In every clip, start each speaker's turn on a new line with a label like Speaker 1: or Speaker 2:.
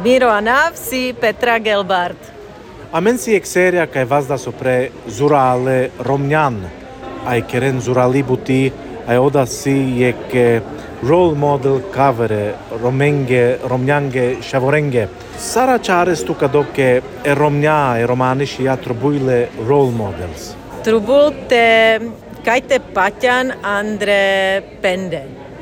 Speaker 1: Miro Anav si Petra Gelbart.
Speaker 2: Amen si exeria kai vazda sopre zurale romnjan, ai keren zurali buti, ai oda si ek role model cavere romnjange shavorenge. Sara chares tu kadoke romnja e romanish ja trubuile role models.
Speaker 1: Trubulte kaite patjan Andre Pende.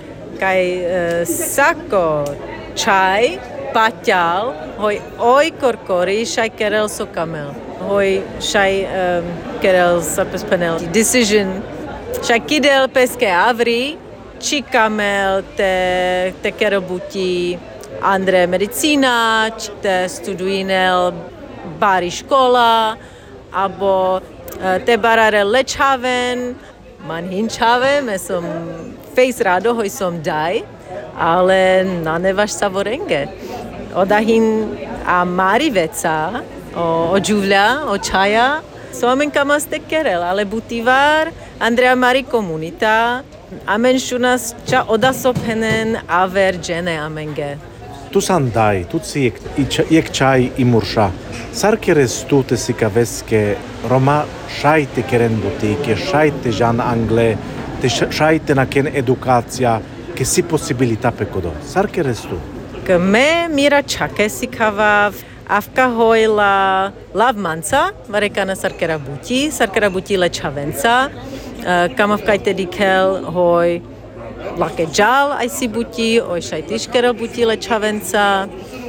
Speaker 1: Kai sako chai patjal hoi oi korkori shai kerel so kamel. Hoi shai kerel sapes panel. Decision shai kidel peske avri či kamel te kerel buti Andre medicina, či te studuinel bari škola, abo te barare lečhaven, man hinčave, me som fejs rado, hoj som daj, ale nanevaš savorenge. Odahin a mari veca, o džuvľa, o čaja, somen kamas te kerel, ale butivar, Andrea mari komunita, amen šunas ča odasopenen aver džene amenge.
Speaker 2: Tu sandai, tu si ek chai i mursha. Sar keres tu te sikaveske Roma shaite keren buti, ke shaite jan angle, te shaite na ken edukacja, ke si possibilità pekodo. Sar keres tu.
Speaker 1: Ke me mira čake sikava avka hojla lavmanca, varekana sarkera buti lečavenca, kamavkajte dikel hoj lake džal aj si buti, oj šajtiš kerel buti lečavenca,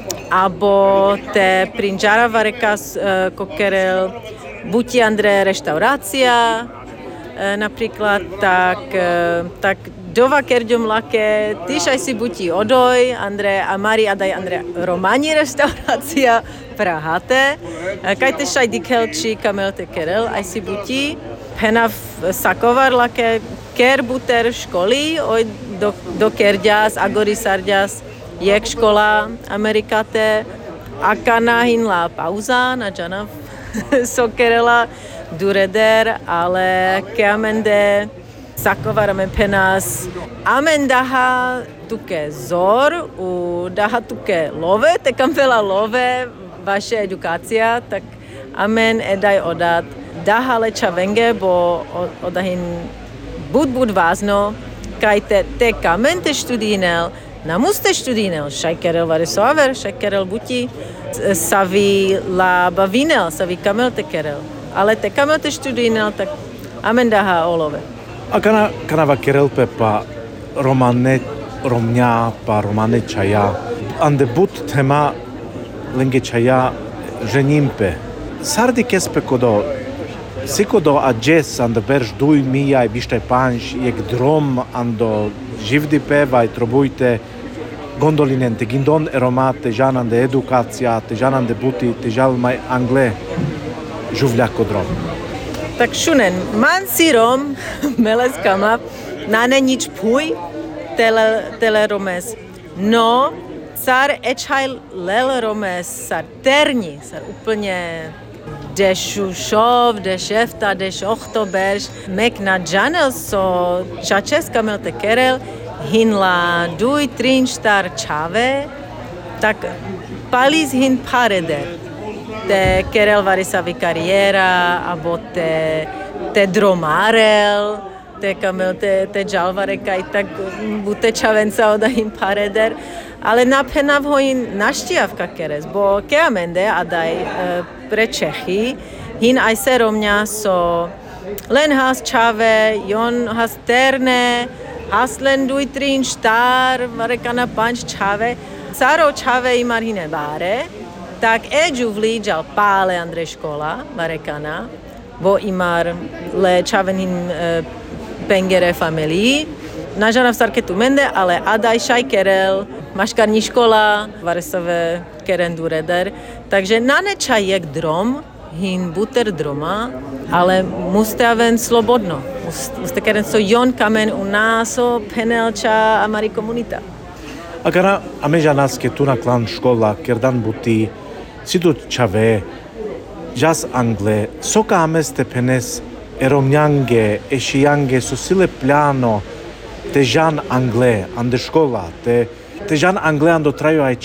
Speaker 1: abo te prinžara varekas kokerel buti Andre restauracija, napríklad, tak dova kerďom lake, tyš aj si buti odoj, Andre a Mari adaj Andre romani restauracija Prahate, kajte šaj dikelči kamel te kerel, aj si buti, penav sakovar lake, ker buter školy, oj do kerďas, agori sarďas, jek škola Amerikate, akana hinla pauza na džanav sokerela dureder, ale ke amende sakovar amen penas, amen daha tuke zor, u daha tuke love, te kampela love, vaše edukacija, tak amen edaj odat, daha leča venge, bo odahin bud vázno, kaj te kamen te študínel, namuste študínel, šaj kerel varisoaver, šaj kerel buti, savi la bavinel, savi kamel te kerel, ale te kamel te študínel, tak amen daha olove.
Speaker 2: A kanava kerel pepa romnja pa romane čaja, ande but tema lenge čaja ženimpe. Sardi kespe kodo, sikodo a džes ando berž duj mija i bištaj panš, jek drom ando živdi peva i trobujte gondolinen, te gindon eromate, žanande edukacija, te žanande buti, te žalmaj angle, žuvljako drom.
Speaker 1: Tak šunen, man si rom, meles kama, nane nič puj, tele romes. No, sar ečaj lel romes, sar terni, sar úplně dešušov, dešefta, dešochtoberš, mek na džanel so čačes kamel te kerel, hinla duj trin štar čave, tak palis hin pareder. Te kerel varisavi kariera, abo te dromarel, te kamel te džalvare kaj tak bute čavenca oda hin pareder, ale napenav hojin naštijavka keres, bo ke amende adaj pre Čechy, hin aj se romňa so len has čave, jon has terne, has len duj trin štar, varekana panč čave, caro čave imar hine bare, tak edžuvli džal pále Andre škola, varekana, bo imar le čavenin pengere familii, nažana v sarketu mende, ale adaj šaj kerel, maškarní škola, varesove keren dureder, takže nanečaj jek drom, hin buter droma, ale muste aven slobodno. Muste keren so jon kamen u naso penelča amari komunita.
Speaker 2: Agara amejanas ke tu na klan škola, kerdan buti, sidu čave, jas angle, soka ameste penes eromnjange, ešijange, susile plano, te žan angle, ande škola, te žan angle ando traju aj